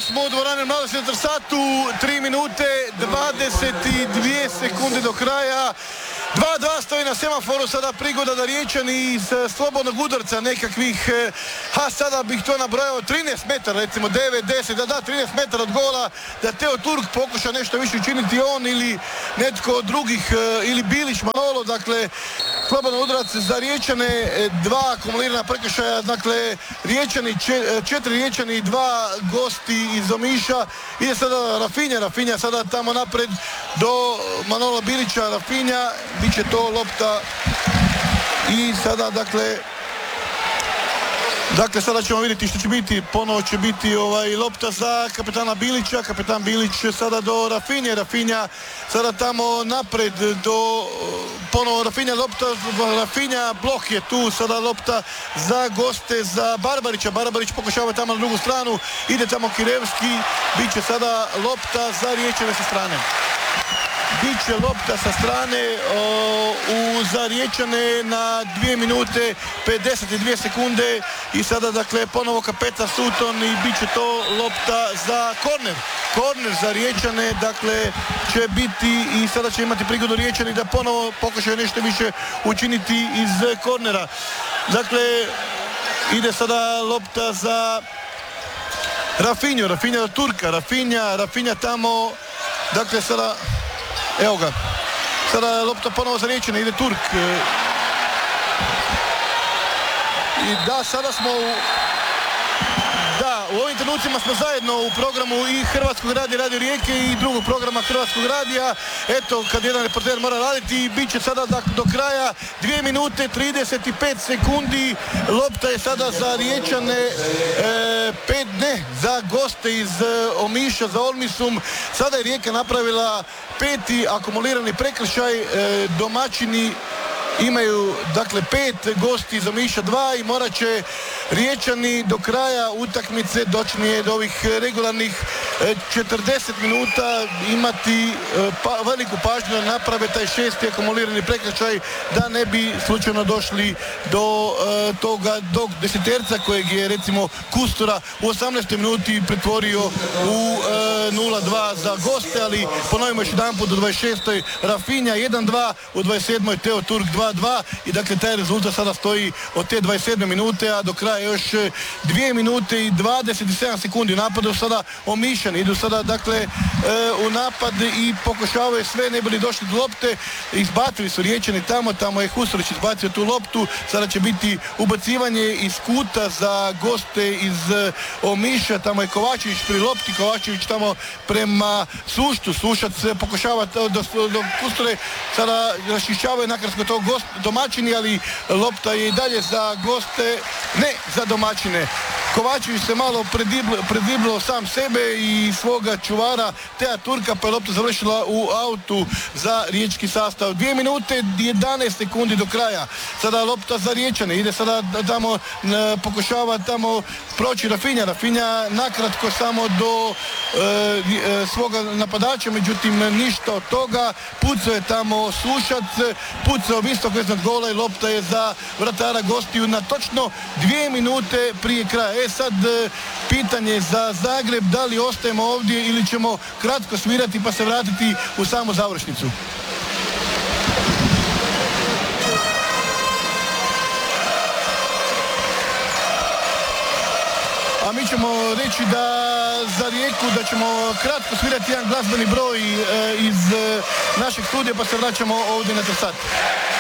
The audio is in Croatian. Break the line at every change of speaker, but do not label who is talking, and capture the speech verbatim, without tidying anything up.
Ponovo smo u dvorani Mladost na Trsatu, tri minute dvadeset dvije sekunde do kraja. dva dva stoji na semaforu, sada prigoda da Riječani iz slobodnog udarca nekakvih, ha sada bih to nabrojao, trinaest metara, recimo devet, deset, da da, trinaest metara od gola, da Teo Turk pokuša nešto više učiniti on ili netko od drugih, ili Bilić, Manolo, dakle, slobodan udarac za Riječane, dva akumulirana prekršaja, dakle, Riječani, četiri Riječani i dva gosti iz Omiša. Ide sada Rafinja, Rafinja sada tamo napred do Manola Bilića, Rafinja, bit će to lopta i sada, dakle, Dakle, sada ćemo vidjeti što će biti. Ponovo će biti ovaj lopta za kapetana Bilića. Kapetan Bilić sada do Rafinje. Rafinja sada tamo napred do... Ponovo Rafinja lopta. Rafinja blok je tu. Sada lopta za goste za Barbarića. Barbarić pokušava tamo na drugu stranu. Ide tamo Kirevski. Biće sada lopta za Riječane sa strane. Biće lopta sa strane o, u za Riječane na dvije minute pedeset dvije sekunde i sada, dakle, ponovo kapetan Sutton i bit će to lopta za korner. Korner za Riječane, dakle, će biti i sada će imati prigodu Riječani da ponovo pokušaju nešto više učiniti iz kornera. Dakle, ide sada lopta za Rafinju, Rafinja do Turka, Rafinja, Rafinja tamo, dakle, sada... Evo ga, sada lopta ponovo za Riječane, ide Turk. I da, sada smo u... Da, u ovim trenucima smo zajedno u programu i Hrvatskog radija, Radio Rijeke i drugog programa Hrvatskog radija. Eto, kad jedan reporter mora raditi, bit će sada do kraja dvije minute trideset pet sekundi. Lopta je sada za Riječane, e, pet ne, za goste iz Omiša, za Olmisum. Sada je Rijeka napravila peti akumulirani prekršaj, e, domaćini imaju, dakle, pet, gosti iz Omiša dva i morat će Riječani do kraja utakmice, dočnije do ovih regularnih četrdeset minuta, imati pa, veliku pažnju da naprave taj šesti akumulirani prekršaj, da ne bi slučajno došli do uh, toga, do deseterca kojeg je, recimo, Kustura u osamnaestoj minuti pretvorio u uh, nula dva za goste, ali ponovimo još jedan put u dvadeset šestoj Rafinja jedan dva, u dvadeset sedmoj Teo Turk dva dva i, dakle, taj rezultat sada stoji od te dvadeset sedme minute, a do kraja još dvije minute i dvadeset sedam sekundi. U napadu sada Omišani, idu sada, dakle, e, u napad i pokušavaju sve, ne bili došli do lopte, izbacili su Riječani tamo, tamo je Husurić izbacio tu loptu, sada će biti ubacivanje iz kuta za goste iz Omiša, tamo je Kovačević pri lopti, Kovačević tamo prema Suštu, Sušac pokušava do, do, do Kusture, sada rašišćavaju nakratko to gost, domaćini, ali lopta je i dalje za goste, ne za domaćine. Kovačević se malo prediblo sam sebe i svoga čuvara Tea Turka, pa je lopta završila u autu za riječki sastav. dvije minute jedanaest sekundi do kraja. Sada lopta za Riječane, ide sada tamo, pokušava tamo proći Rafinja. Rafinja nakratko samo do e, svoga napadača, međutim ništa od toga. Pucao je tamo Sušac, pucao visoko iznad gola i lopta je za vratara gostiju na točno dvije minute prije kraja. E sad, pitanje za Zagreb, da li ostajemo ovdje ili ćemo kratko svirati pa se vratiti u samu završnicu. A mi ćemo reći da za Rijeku da ćemo kratko svirati jedan glazbeni broj iz našeg studija pa se vraćamo ovdje na Trsat.